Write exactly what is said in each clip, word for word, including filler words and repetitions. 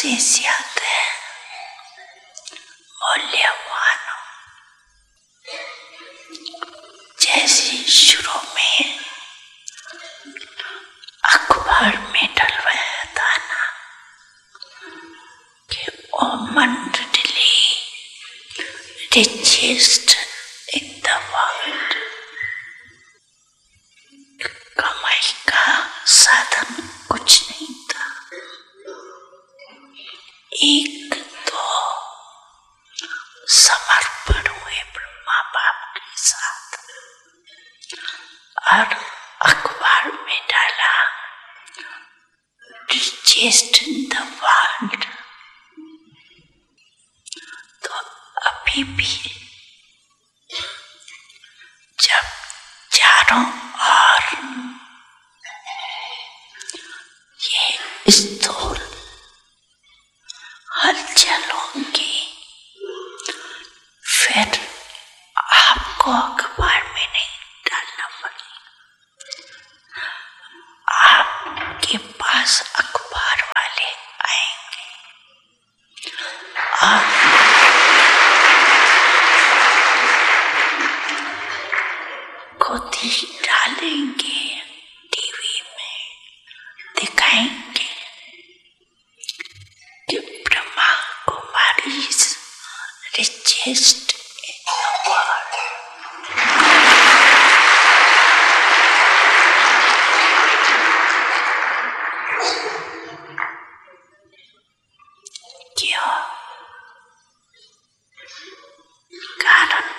से ज्यादा मूल्यवान हो। जैसे शुरू में अखबार में डलवाया था ना कि ओ मंडली richest in the world, कमाई का साधन कुछ नहीं था, एक तो समर्पण हुए ब्रह्मा बाप के साथ और अखबार में डाला richest in the world। तो अभी भी जब चारों ओर ये स्थूल हलचल होंगी, फिर आपको अखबार में नहीं डालना पड़ेगा, आपके पास अखबार वाले आएंगे और खुद ही डालेंगे, टीवी में दिखाएंगे कि Brahma Kumari richest in the world। क्यों? कारण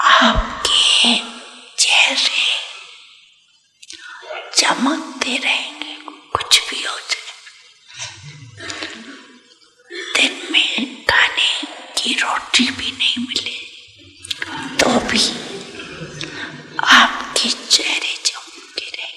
आपके चेहरे चमकते रहेंगे,